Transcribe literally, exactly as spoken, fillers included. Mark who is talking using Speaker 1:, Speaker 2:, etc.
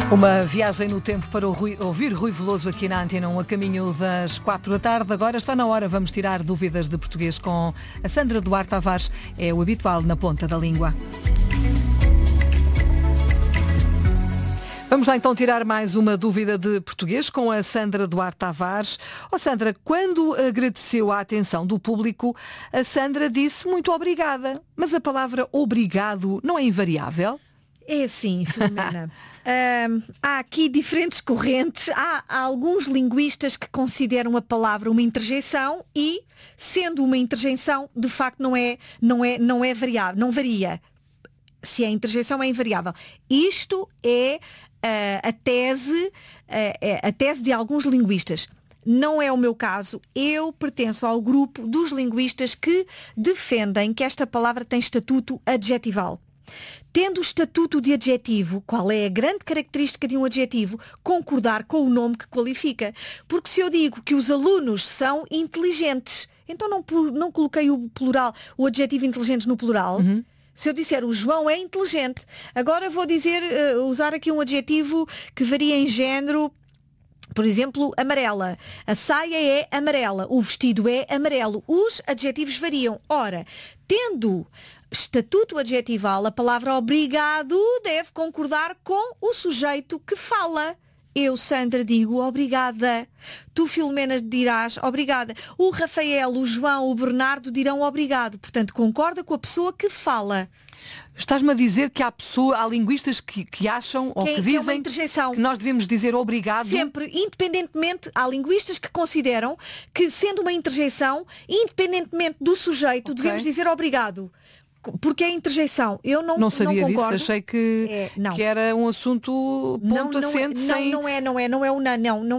Speaker 1: Uma viagem no tempo para o Rui, ouvir Rui Veloso aqui na Antena um, a caminho das quatro da tarde. Agora está na hora, vamos tirar dúvidas de português com a Sandra Duarte Tavares, é o habitual na ponta da língua. Vamos lá então tirar mais uma dúvida de português com a Sandra Duarte Tavares. Oh Sandra, quando agradeceu a atenção do público, a Sandra disse muito obrigada, mas a palavra obrigado não é invariável?
Speaker 2: É assim, Filomena. um, há aqui diferentes correntes. Há, há alguns linguistas que consideram a palavra uma interjeição e, sendo uma interjeição, de facto não é, não é, não é variável, não varia. Se é interjeição, é invariável. Isto é uh, a tese, uh, é a tese de alguns linguistas. Não é o meu caso. Eu pertenço ao grupo dos linguistas que defendem que esta palavra tem estatuto adjetival. Tendo o estatuto de adjetivo, qual é a grande característica de um adjetivo? Concordar com o nome que qualifica. Porque se eu digo que os alunos são inteligentes, então não, não coloquei o plural, o adjetivo inteligente no plural. Uhum. Se eu disser o João é inteligente, agora vou dizer, uh, usar aqui um adjetivo que varia em género. Por exemplo, amarela. A saia é amarela, o vestido é amarelo. Os adjetivos variam. Ora, tendo estatuto adjetival, a palavra obrigado deve concordar com o sujeito que fala. Eu, Sandra, digo obrigada. Tu, Filomena, dirás obrigada. O Rafael, o João, o Bernardo dirão obrigado. Portanto, concorda com a pessoa que fala.
Speaker 1: Estás-me a dizer que há, pessoa, há linguistas que, que acham ou que, que dizem
Speaker 2: que,
Speaker 1: que nós devemos dizer obrigado?
Speaker 2: Sempre, independentemente, há linguistas que consideram que, sendo uma interjeição, independentemente do sujeito, okay, devemos dizer obrigado. Porque é interjeição. Eu não,
Speaker 1: não sabia
Speaker 2: não
Speaker 1: disso, achei que,
Speaker 2: é,
Speaker 1: que era um assunto ponto
Speaker 2: não, não,
Speaker 1: assente
Speaker 2: não,
Speaker 1: sem...
Speaker 2: não é, não é, não é o não, não.